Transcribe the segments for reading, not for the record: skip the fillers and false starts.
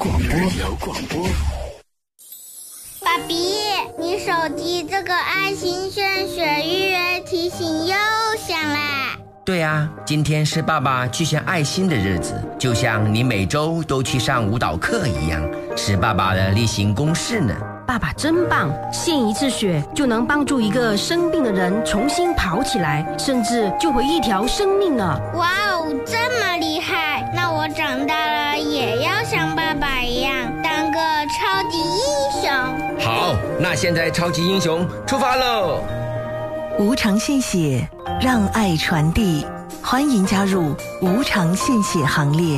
广播。 爸比，你手机这个爱心献血预约提醒又响啦。 对啊，今天是爸爸去献爱心的日子，就像你每周都去上舞蹈课一样，是爸爸的例行公事呢。 爸爸真棒，献一次血就能帮助一个生病的人重新跑起来，甚至救回一条生命呢。 哇哦，这么厉害！那我长大了也要像爸爸一样当个超级英雄。 好，那现在超级英雄出发喽！ 无偿献血，让爱传递，欢迎加入无偿献血行列。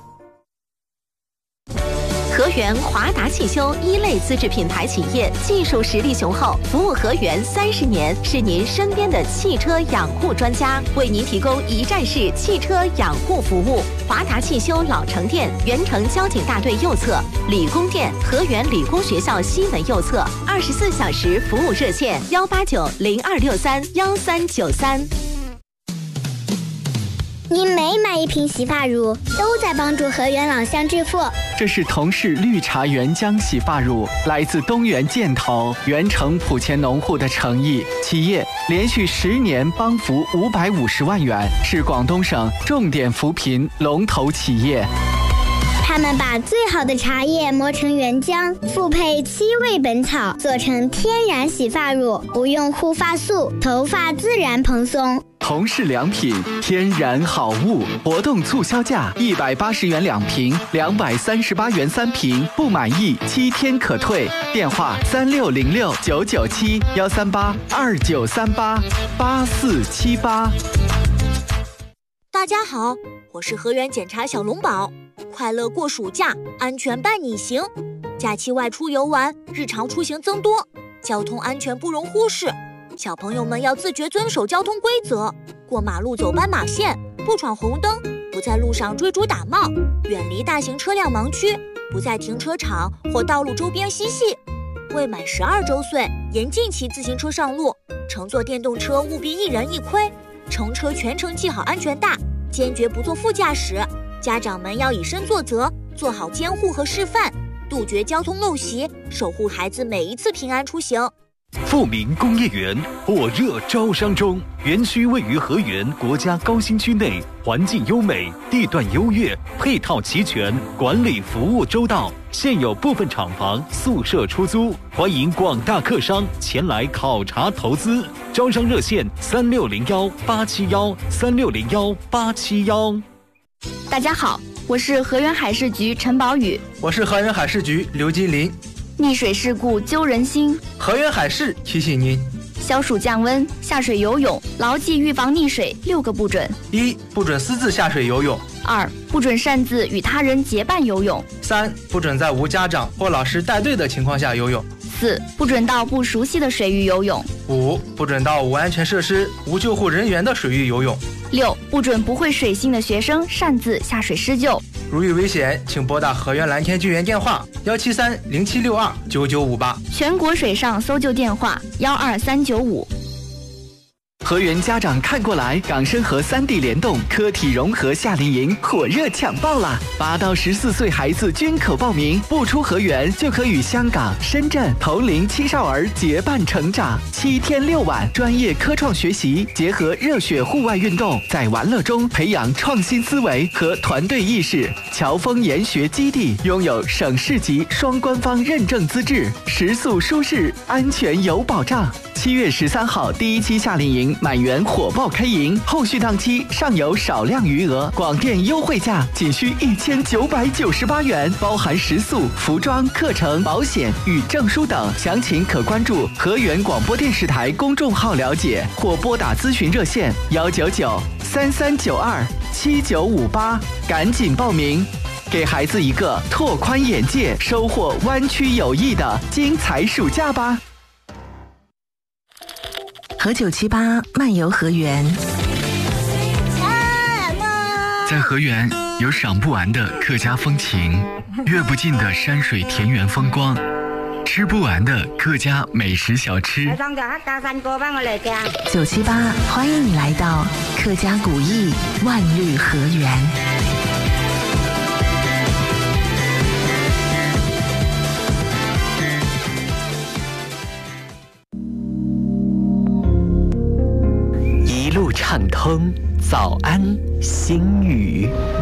河源华达汽修一类资质品牌企业，技术实力雄厚，服务河源30年，是您身边的汽车养护专家，为您提供一站式汽车养护服务。华达汽修老城店，原城交警大队右侧，理工店河源理工学校西门右侧，24小时服务热线189-0263-1393。 你每买一瓶洗发乳，都在帮助河源老乡致富。 这是同是绿茶原浆洗发乳，来自东源建投原城莆前农户的诚意。企业连续10年帮扶550万元，是广东省重点扶贫龙头企业。 他们把最好的茶叶磨成原浆，复配7味本草，做成天然洗发乳，不用护发素，头发自然蓬松。 同是良品，天然好物，活动促销价180元2瓶，238元3瓶，不满意7天可退。电话3606-997-138-2938-8478。 大家好，我是河源检查小龙宝，快乐过暑假，安全伴你行。假期外出游玩，日常出行增多，交通安全不容忽视。小朋友们要自觉遵守交通规则，过马路走斑马线，不闯红灯，不在路上追逐打闹，远离大型车辆盲区，不在停车场或道路周边嬉戏。未满12周岁，严禁骑自行车上路，乘坐电动车务必1人1盔，乘车全程系好安全带，坚决不坐副驾驶。家长们要以身作则，做好监护和示范，杜绝交通陋习，守护孩子每一次平安出行。 富民工业园火热招商中，园区位于河源国家高新区内，环境优美，地段优越，配套齐全，管理服务周到，现有部分厂房宿舍出租，欢迎广大客商前来考察投资。招商热线3601-871-3601-871。 大家好，我是河源海事局陈宝宇。 我是河源海事局刘金林。 溺水事故揪人心， 河源海事提醒您： 消暑降温，下水游泳，牢记预防溺水6个不准 ：1. 不准私自下水游泳 ；2. 不准擅自与他人结伴游泳 ；3. 不准在无家长或老师带队的情况下游泳 ；4. 不准到不熟悉的水域游泳 ；5. 不准到无安全设施、无救护人员的水域游泳 ；6. 不准不会水性的学生擅自下水施救。 如遇危险，请拨打河源蓝天救援电话173-0762-9958， 全国水上搜救电话12395。 河源家长看过来，港深河3地联动科体融合夏令营火热抢报啦！8到14岁孩子均可报名，不出河源就可与香港、深圳同龄青少儿结伴成长。7天6晚，专业科创学习，结合热血户外运动，在玩乐中培养创新思维和团队意识。侨丰研学基地拥有省市级双官方认证资质，食宿舒适，安全有保障。7月13号第1期夏令营满员火爆开营，后续档期尚有少量余额，广电优惠价仅需1998元，包含食宿、服装、课程、保险与证书等。详情可关注河源广播电视台公众号了解，或拨打咨询热线199-3392-7958，赶紧报名，给孩子一个拓宽眼界、收获湾区友谊的精彩暑假吧。 和978漫游河源。 在河源有赏不完的客家风情，阅不尽的山水田园风光，吃不完的客家美食小吃。 978欢迎你来到客家古艺万绿河源。 畅通早安心语。